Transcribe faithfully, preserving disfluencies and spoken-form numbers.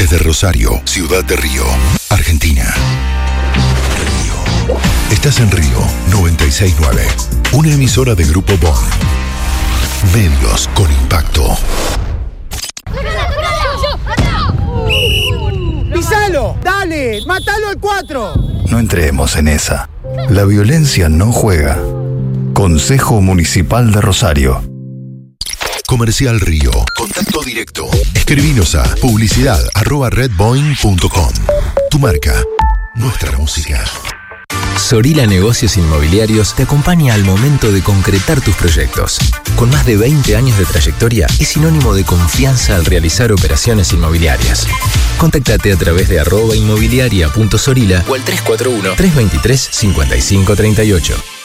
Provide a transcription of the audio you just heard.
Desde Rosario, Ciudad de Río, Argentina. Río. Estás en Río noventa y seis punto nueve. Una emisora de Grupo B O N. Medios con impacto. ¡Pisalo! ¡Dale! ¡Mátalo al cuatro! No entremos en esa. La violencia no juega. Consejo Municipal de Rosario. Comercial Río. Contacto directo. Escribinos a publicidad arroba redboeing punto com. Tu marca. Nuestra música. Sorila Negocios Inmobiliarios te acompaña al momento de concretar tus proyectos. Con más de veinte años de trayectoria, es sinónimo de confianza al realizar operaciones inmobiliarias. Contáctate a través de arroba inmobiliaria punto sorila o al tres cuatro uno, tres dos tres, cinco cinco tres ocho.